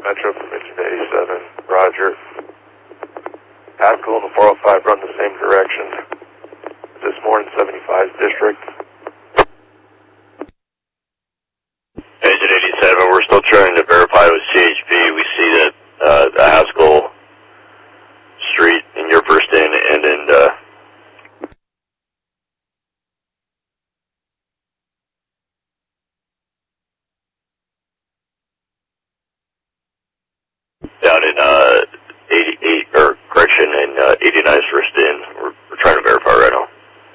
Metro from Engine 87. Roger. Haskell and the 405 run the same direction. This morning, 75's district. Engine 87, we're still trying to verify with CHP. We see that Haskell Street in your first in and in down in